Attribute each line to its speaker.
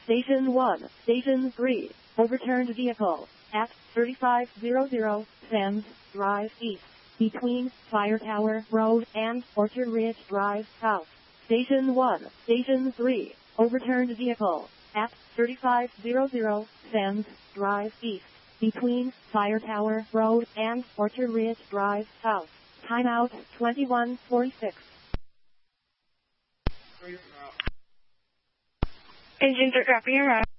Speaker 1: Station 1. Station 3. Overturned vehicle at 3500 Sands Drive East, between Fire Tower Road and Orchard Ridge Drive South. Station 1. Station 3. Overturned vehicle at 3500 Sands Drive East, between Fire Tower Road and Orchard Ridge Drive South. Timeout 21:46.
Speaker 2: Engines are dropping around.